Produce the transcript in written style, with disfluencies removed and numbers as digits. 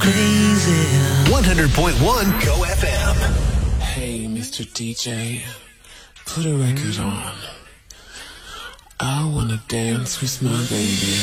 crazy. 100.1 Go FM. Hey, Mr. DJ, put a record on. I wanna dance with my baby.